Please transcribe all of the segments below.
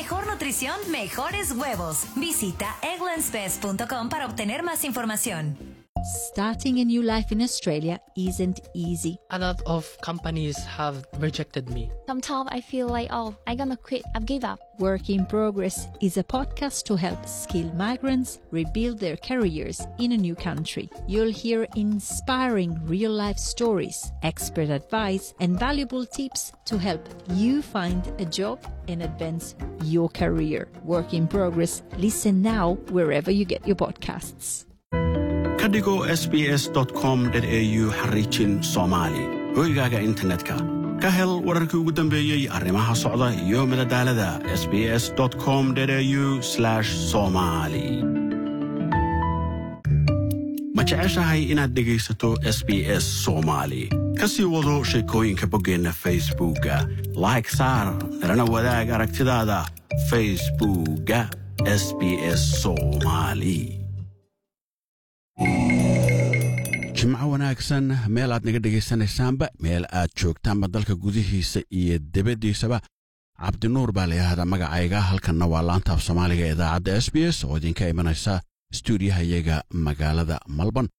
mejor nutrición, mejores huevos. Visita egglandsbest.com para obtener más información. Starting a new life in Australia isn't easy. A lot of companies have rejected me. Sometimes I feel like, I'm gonna quit, I've give up. Work in Progress is a podcast to help skilled migrants rebuild their careers in a new country. You'll hear inspiring real-life stories, expert advice, and valuable tips to help you find a job and advance your career. Work in Progress. Listen now wherever you get your podcasts. Kadigo sbs.com.au xariijin Soomaali hoygaaga internetka ka hel wararkii ugu dambeeyay arrimaha socda iyo madadaalada sbs.com.au/somali ma jeceshahay inaad dhegaysato SBS Soomaali ka sii wado sheekooyinka boggeena Facebooka like saar nalana wadaag aragtidaada Facebooka SBS Soomaali jimco wanaagsan meel aad naga dhegaysanaysaanba meel aad joogtaanba dalka gudihiisa iyo dibaddiisaba cabdinuur baa layahda magacayga halkanna waa laanta af soomaaliga ee idaacadda SBS oo idinka imanaysa stuudiyaha iyaga magaalada Melbourne.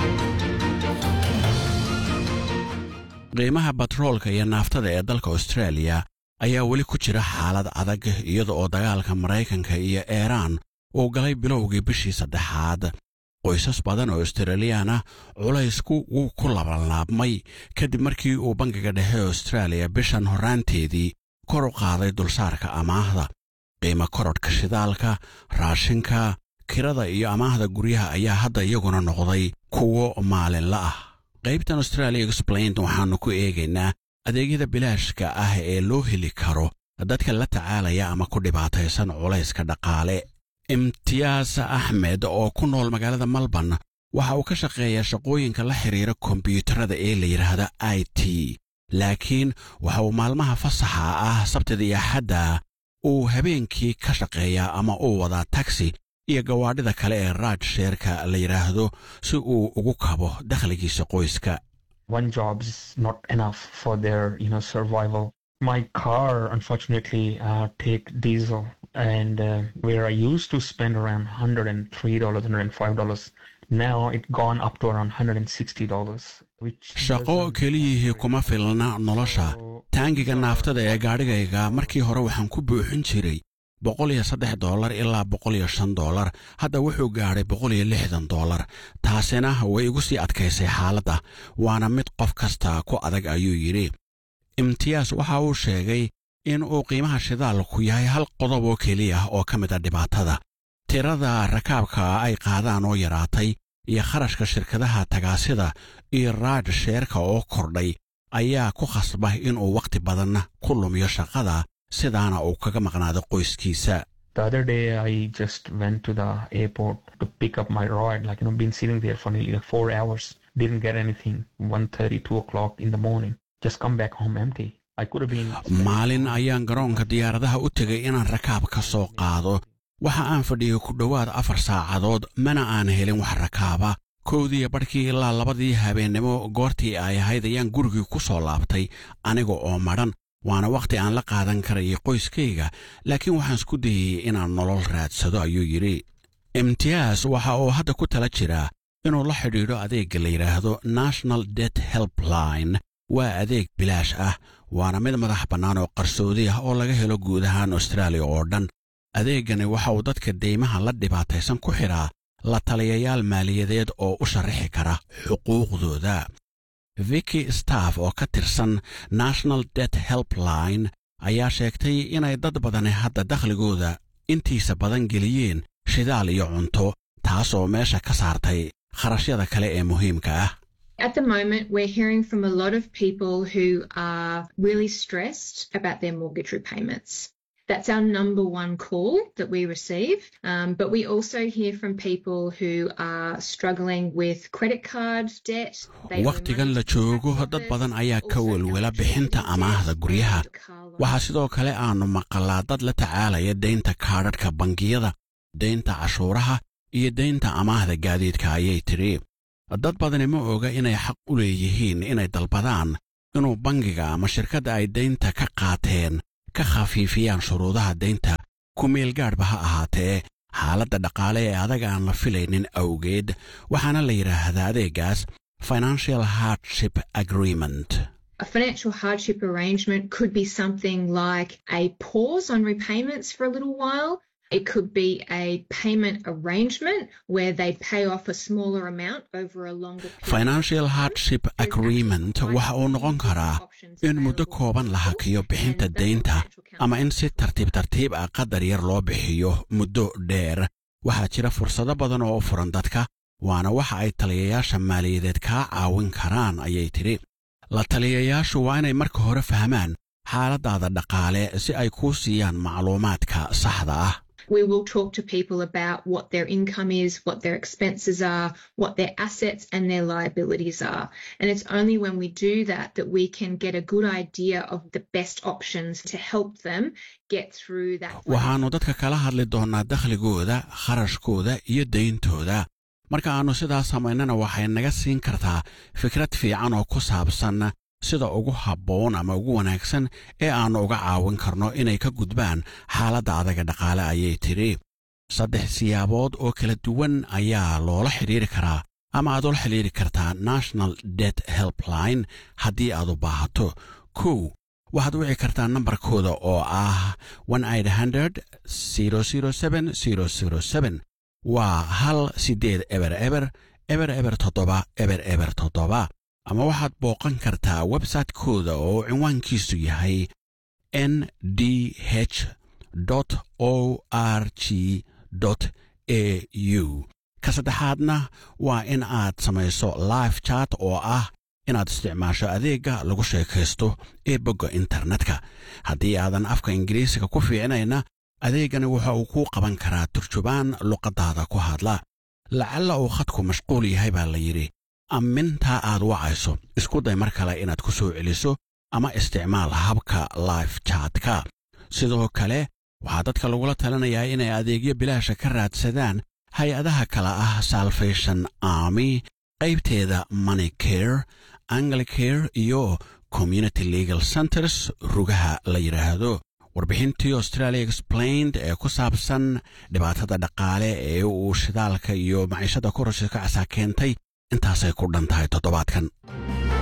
qiimaha batroolka iyo naaftada ee dalka Australia ayaa weli ku jira xaalad adag iyada oo dagaalka Mareykanka iyo Iran uu galay bilowgii bishii saddexaad. qoysas badan oo Australian ah culaysku wuu ku labanlaabmay kadib markii uu bangiga dhexe Australia bishan horaanteedii kor u qaaday dulsaarka amaahda. qiimo korodhka shidaalka, raashinka, kirada iyo amaahda guryaha ayaa hadda iyaguna noqday kuwo maalinla ah. qaybtan Australia Explained waxaanu ku eegaynaa adeegyada bilaashka ah ee loo heli karo dadka la tacaalaya ama ku dhibaataysan culayska dhaqaale. imtiyaas Ahmed oo ku nool magaalada Melbourne waxa uu ka shaqeeyaa shaqooyinka la xiriira kombiyuutarada ee la yiraahdo IT, laakiin waxa uu maalmaha fasaxa ah Sabtida iyo Axadda uu habeenkii ka shaqeeyaa ama uu wadaa taxi iyo gawaadhida kale ee ride share-ka la yiraahdo si uu ugu kabo dakhligiisa qoyska. One job is not enough for their, survival. My car, unfortunately, take diesel, and where I used to spend around $103, $105, now it's gone up to around $160. shaqo keliyihii kuma filna nolosha. taangiga naaftada ee gaadhigayga markii hore waxaan ku buuxin jiray $103 ilaa $105. hadda wuxuu gaadhay $160. taasina way igu sii adkaysay xaaladda, waana mid qof kasta ku adag ayuu yidhi. imtiyaas waxa uu sheegay in uu qiimaha shidaalku yahay hal qodob oo keliya oo ka mid ah dhibaatada. tirada rakaabka ay qaadaan oo yaraatay iyo kharashka shirkadaha tagaasida iyo ride share-ka oo kordhay ayaa ku khasbay inuu waqti badan ku lumiyo shaqada sidaana uu kaga maqnaado qoyskiisa. The other day I just went to the airport to pick up my ride, been sitting there for nearly 4 hours, didn't get anything. 1:30, 2 o'clock in the morning. Just come back home empty. I could have been. maalin ayaan garoonka diyaaradaha u tegay inaan rakaab ka soo qaado. waxa aan fadhiyay ku dhowaad 4 saacadood mana aan helin wax rakaaba. 1:00 ilaa 2 habeenimo goortii ay ahayd ayaan gurigii ku soo laabtay aniga oo madhan. waana waqti aan la qaadan karay qoyskayga, laakiin waxaan isku dayay inaan nolol raadsado ayuu yidhi. imtiyaas waxa uu hadda ku tala jiraa inuu la xidhiidho adeegga la yidhaahdo National Debt Helpline. waa adeeg bilaash ah, waana mid madax bannaan oo qarsoodi ah oo laga helo guud ahaan Australia oo dhan. adeegani waxa uu dadka deymaha la dhibaataysan ku xidhaa la taliyayaal maaliyadeed oo u sharaxi kara xuquuqdooda. Vicky Staff oo ka tirsan National Debt Helpline ayaa sheegtay inay dad badani hadda dakhligooda intiisa badan geliyeen shidaal iyo cunto, taasoo meesha ka saartay kharashyada kale ee muhiimka ah. At the moment, we're hearing from a lot of people who are really stressed about their mortgage repayments. That's our number one call that we receive. But we also hear from people who are struggling with credit card debt. waqtigan la joogo dad badan ayaa ka welwela bixinta amaahda guryaha. waxaa sidoo kale aanu maqalaa dad la tacaalaya deynta kaadhadhka bangiyada, deynta cashuuraha iyo deynta amaahda gaadiidka ayay tiri. dad badani ma oga inay xaq u leeyihiin inay dalbadaan inuu bangiga ama shirkadda ay deynta ka qaateen ka khafiifiyaan shuruudaha deynta kumeel gaadhba ha ahaatee xaaladda dhaqaale ee adag aan la filaynin awgeed waxaana la yidhaahdaa adeegaas financial hardship agreement. A financial hardship arrangement could be something like a pause on repayments for a little while. It could be a payment arrangement where they pay off a smaller amount over a longer period. Financial hardship agreement waxa uu noqon karaa in muddo kooban la hakiyo bixinta deynta ama in si tartiib ah qadar yar loo bixiyo muddo dheer. Waxaa jira fursado badan oo u furan dadka, waana waxa ay taliyayaasha maaliyadeed kaa caawin karaan, ayay tidhi. La taliyayaashu waa inay marka hore fahmaan xaaladaada dhaqaale si ay kuu siiyaan macluumaadka saxda ah. We will talk to people about what their income is, what their expenses are, what their assets and their liabilities are. And it's only when we do that that we can get a good idea of the best options to help them get through that. Waxaanu dadka kala hadli doonaa dakhligooda, kharashkooda iyo deyntooda. Marka aanu sidaas samaynana waxay naga siin kartaa fikrad fiican oo ku saabsan sida ugu habboon ama ugu wanaagsan ee aanu uga caawin karno inay ka gudbaan xaaladda adaga dhaqaale, ayay tidhi. 3 siyaabood oo kala duwan ayaa loola xidhiiri karaa ama aad ula xidhiiri kartaa National Debt Helpline haddii aad u baahato. 1 waxaad wici kartaa nambarkooda oo ah 1-800-007-007. waa 1-800-777. ama waxaad booqan kartaa website-kooda oo cinwaankiisu yahay ndh.org.au. ka saddexaadna waa in aad samayso live chat oo ah inaad isticmaasho adeegga lagu sheekaysto ee bogga internetka. haddii aadan afka ingiriisiga ku fiicinayna, adeegani waxa uu kuu qaban karaa turjubaan luqaddaada ku hadla. lacalla uu khadku mashquul yahay baa la yidhi. ammintaa aad wacayso isku day mar kale inaad ku soo celiso ama isticmaal habka live chatka. sidoo kale waxaa dadka lagula talinayaa inay adeegyo bilaasha ka raadsadaan hay-adaha kale ah Salvation Army, qaybteeda Money Care, Anglicare iyo Community Legal Centers rugaha la yidhaahdo. warbixintii Australia Explained ee ku saabsan dhibaatada dhaqaale ee uu shidaalka iyo maciishada kororka kacsa keentay intaasay ku dhantahay toddobaadkan.